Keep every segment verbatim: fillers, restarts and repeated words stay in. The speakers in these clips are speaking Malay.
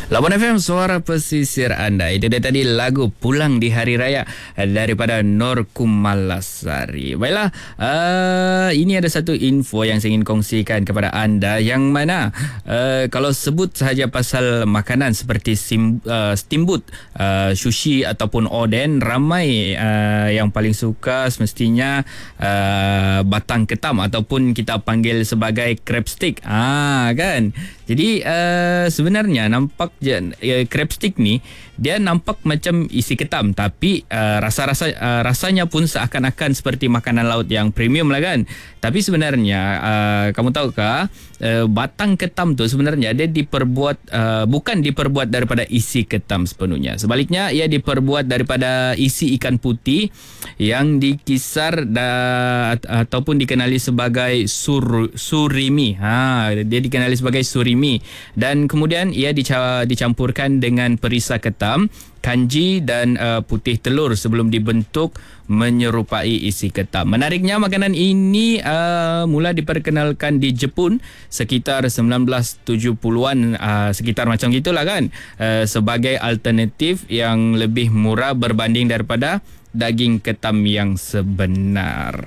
Labuan F M, suara pesisir anda. Itu dia tadi lagu Pulang di Hari Raya daripada Nur Kumalasari. Baiklah, uh, ini ada satu info yang saya ingin kongsikan kepada anda, yang mana uh, kalau sebut sahaja pasal makanan seperti sim, uh, steamboat, uh, sushi ataupun oden, ramai uh, yang paling suka semestinya uh, batang ketam ataupun kita panggil sebagai crab stick. Ah, kan? Jadi uh, sebenarnya nampak je uh, crab stick ni dia nampak macam isi ketam, tapi uh, rasa-rasa uh, rasanya pun seakan-akan seperti makanan laut yang premium lah kan. Tapi sebenarnya uh, kamu tahukah uh, batang ketam tu sebenarnya dia diperbuat uh, bukan diperbuat daripada isi ketam sepenuhnya. Sebaliknya ia diperbuat daripada isi ikan putih yang dikisar da, ataupun dikenali sebagai sur, surimi. Ha, dia dikenali sebagai surimi, dan kemudian ia dica- dicampurkan dengan perisa ketam, kanji dan uh, putih telur sebelum dibentuk menyerupai isi ketam. Menariknya, makanan ini uh, mula diperkenalkan di Jepun sekitar sembilan belas tujuh puluhan, uh, sekitar macam gitulah kan, uh, sebagai alternatif yang lebih murah berbanding daripada daging ketam yang sebenar.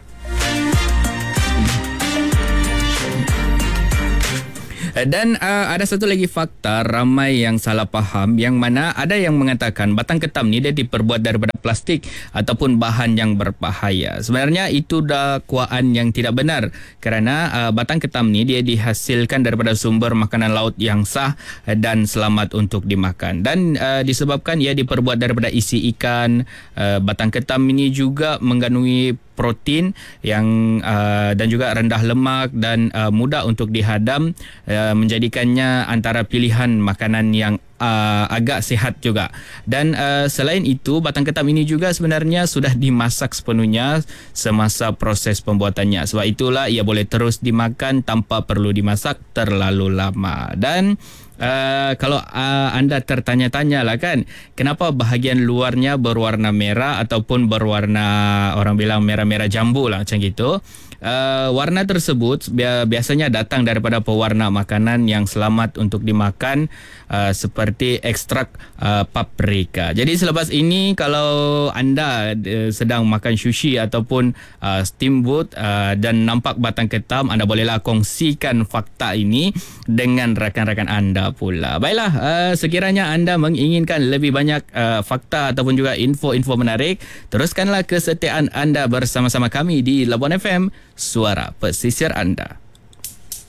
Dan uh, ada satu lagi fakta ramai yang salah faham, yang mana ada yang mengatakan batang ketam ni dia diperbuat daripada plastik ataupun bahan yang berbahaya. Sebenarnya itu dakwaan yang tidak benar, kerana uh, batang ketam ni dia dihasilkan daripada sumber makanan laut yang sah dan selamat untuk dimakan. Dan uh, disebabkan ia diperbuat daripada isi ikan, uh, batang ketam ini juga mengandungi protein yang uh, dan juga rendah lemak dan uh, mudah untuk dihadam, uh, menjadikannya antara pilihan makanan yang uh, agak sihat juga. Dan uh, selain itu, batang ketam ini juga sebenarnya sudah dimasak sepenuhnya semasa proses pembuatannya. Sebab itulah ia boleh terus dimakan tanpa perlu dimasak terlalu lama. Dan Uh, kalau uh, anda tertanya-tanya lah kan, kenapa bahagian luarnya berwarna merah ataupun berwarna, orang bilang merah-merah jambu lah macam gitu. Uh, warna tersebut biasanya datang daripada pewarna makanan yang selamat untuk dimakan, uh, seperti ekstrak uh, paprika. Jadi selepas ini, kalau anda uh, sedang makan sushi ataupun uh, steamboat uh, dan nampak batang ketam, anda bolehlah kongsikan fakta ini dengan rakan-rakan anda pula. Baiklah, uh, sekiranya anda menginginkan lebih banyak uh, fakta ataupun juga info-info menarik, teruskanlah kesetiaan anda bersama-sama kami di Labuan F M, suara pesisir anda.